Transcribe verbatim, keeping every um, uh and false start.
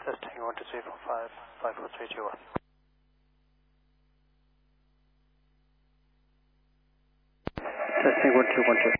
Testing one two three four five, five four three two one. Testing one two one two.